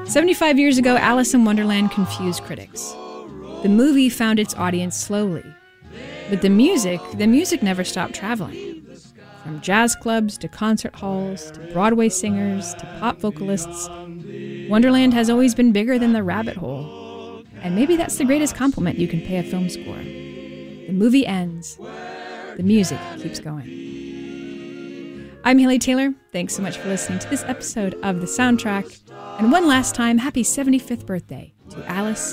75 years ago, Alice in Wonderland confused critics. The movie found its audience slowly. But the music never stopped traveling. From jazz clubs to concert halls to Broadway singers to pop vocalists, Wonderland has always been bigger than the rabbit hole. And maybe that's the greatest compliment you can pay a film score. The movie ends. The music keeps going. I'm Haley Taylor. Thanks so much for listening to this episode of The Soundtrack. And one last time, happy 75th birthday to Alice